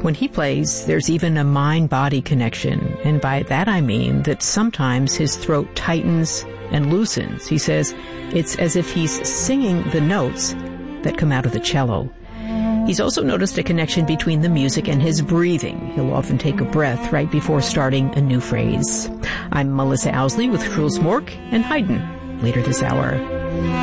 When he plays, there's even a mind-body connection, and by that I mean that sometimes his throat tightens and loosens. He says it's as if he's singing the notes that come out of the cello. He's also noticed a connection between the music and his breathing. He'll often take a breath right before starting a new phrase. I'm Melissa Owsley with Truls Mork and Haydn later this hour.